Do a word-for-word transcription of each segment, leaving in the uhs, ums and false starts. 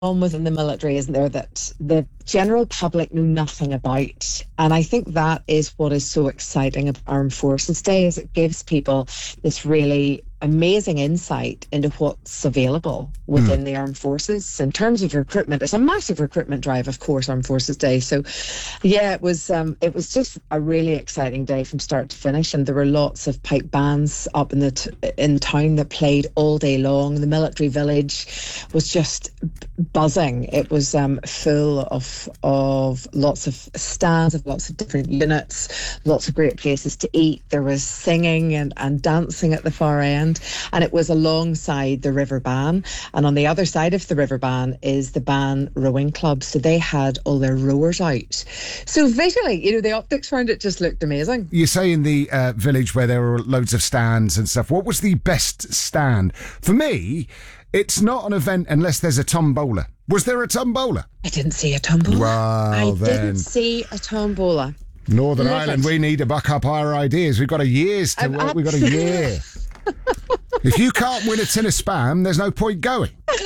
on within the military, isn't there, that the general public know nothing about. And I think that is what is so exciting about Armed Forces Day, is it gives people this really amazing insight into what's available within mm. the armed forces in terms of recruitment. It's a massive recruitment drive, of course, Armed Forces Day. So yeah, it was um, it was just a really exciting day from start to finish, and there were lots of pipe bands up in the t- in town that played all day long. The military village was just buzzing. It was um, full of of lots of stands of lots of different units, lots of great places to eat. There was singing and, and dancing at the far end. And it was alongside the River Bann. And on the other side of the River Bann is the Bann Rowing Club. So they had all their rowers out. So visually, you know, the optics around it just looked amazing. You say in the uh, village where there were loads of stands and stuff, what was the best stand? For me, it's not an event unless there's a tombola. Was there a tombola? I didn't see a tombola. Well, I then. didn't see a tombola. Northern Love Ireland, it. we need to buck up our ideas. We've got a year's to Um, work. We've got a year. If you can't win a tin of spam, there's no point going.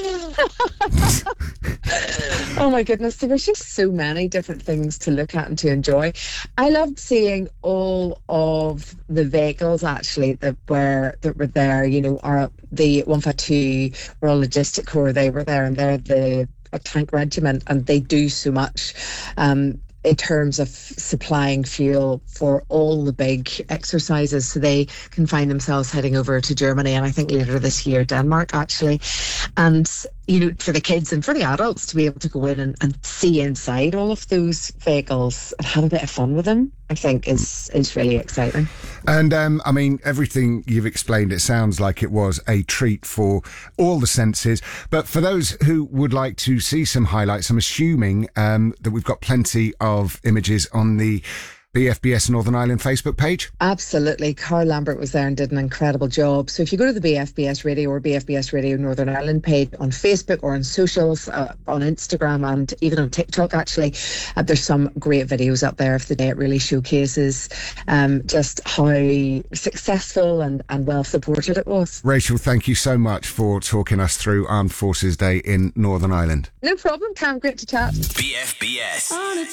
Oh my goodness, there were just so many different things to look at and to enjoy. I loved seeing all of the vehicles actually that were that were there. You know, our the one fifty-two Royal Logistic Corps, they were there, and they're the a tank regiment, and they do so much um in terms of supplying fuel for all the big exercises. So they can find themselves heading over to Germany, and I think later this year Denmark actually. And you know, for the kids and for the adults to be able to go in and, and see inside all of those vehicles and have a bit of fun with them, I think is is really exciting. And um, I mean, everything you've explained, it sounds like it was a treat for all the senses. But for those who would like to see some highlights, I'm assuming um, that we've got plenty of images on the B F B S Northern Ireland Facebook page? Absolutely. Carl Lambert was there and did an incredible job. So if you go to the B F B S Radio or B F B S Radio Northern Ireland page on Facebook or on socials, uh, on Instagram and even on TikTok actually, uh, there's some great videos up there of the day. It really showcases um, just how successful and, and well supported it was. Rachel, thank you so much for talking us through Armed Forces Day in Northern Ireland. No problem, Cam. Great to chat. B F B S.